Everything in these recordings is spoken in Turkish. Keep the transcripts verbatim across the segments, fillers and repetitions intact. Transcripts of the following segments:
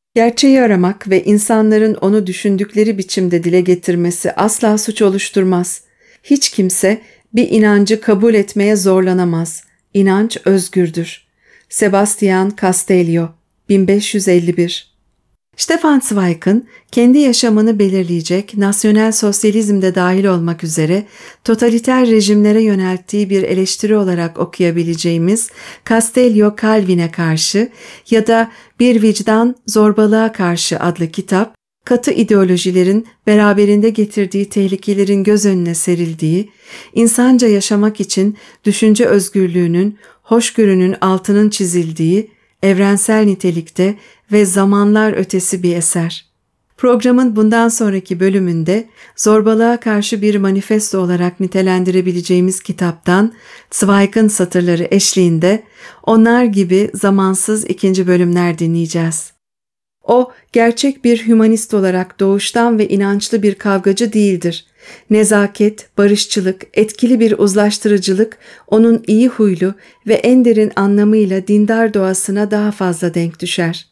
Gerçeği aramak ve insanların onu düşündükleri biçimde dile getirmesi asla suç oluşturmaz. Hiç kimse bir inancı kabul etmeye zorlanamaz. İnanç özgürdür. Sebastian Castellio, bin beş yüz elli bir. Stefan Zweig'ın kendi yaşamını belirleyecek, nasyonel sosyalizm de dahil olmak üzere totaliter rejimlere yönelttiği bir eleştiri olarak okuyabileceğimiz Castellio Calvin'e karşı ya da Bir Vicdan Zorbalığa Karşı adlı kitap, katı ideolojilerin beraberinde getirdiği tehlikelerin göz önüne serildiği, insanca yaşamak için düşünce özgürlüğünün, hoşgörünün altının çizildiği, evrensel nitelikte ve zamanlar ötesi bir eser. Programın bundan sonraki bölümünde zorbalığa karşı bir manifesto olarak nitelendirebileceğimiz kitaptan Zweig'ın satırları eşliğinde onlar gibi zamansız ikinci bölümler dinleyeceğiz. O, gerçek bir hümanist olarak doğuştan ve inançlı bir kavgacı değildir. Nezaket, barışçılık, etkili bir uzlaştırıcılık onun iyi huylu ve en derin anlamıyla dindar doğasına daha fazla denk düşer.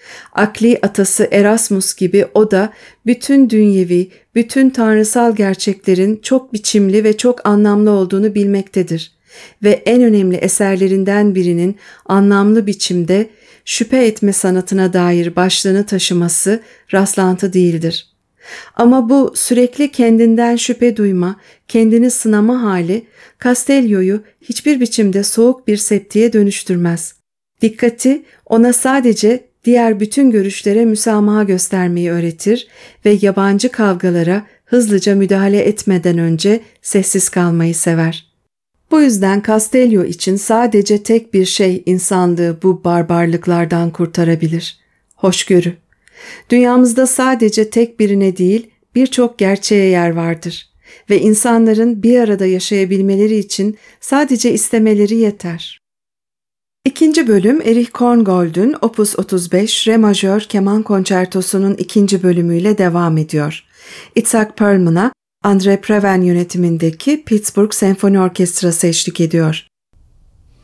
Akli atası Erasmus gibi o da bütün dünyevi, bütün tanrısal gerçeklerin çok biçimli ve çok anlamlı olduğunu bilmektedir ve en önemli eserlerinden birinin anlamlı biçimde şüphe etme sanatına dair başlığını taşıması rastlantı değildir. Ama bu sürekli kendinden şüphe duyma, kendini sınama hali Castellio'yu hiçbir biçimde soğuk bir septiye dönüştürmez. Dikkati ona sadece diğer bütün görüşlere müsamaha göstermeyi öğretir ve yabancı kavgalara hızlıca müdahale etmeden önce sessiz kalmayı sever. Bu yüzden Castellio için sadece tek bir şey insanlığı bu barbarlıklardan kurtarabilir: hoşgörü. Dünyamızda sadece tek birine değil, birçok gerçeğe yer vardır ve insanların bir arada yaşayabilmeleri için sadece istemeleri yeter. İkinci bölüm Erich Korngold'un Opus otuz beş Re majör keman konçertosunun ikinci bölümüyle devam ediyor. Itzhak Perlman'a Andre Previn yönetimindeki Pittsburgh Senfoni Orkestrası eşlik ediyor.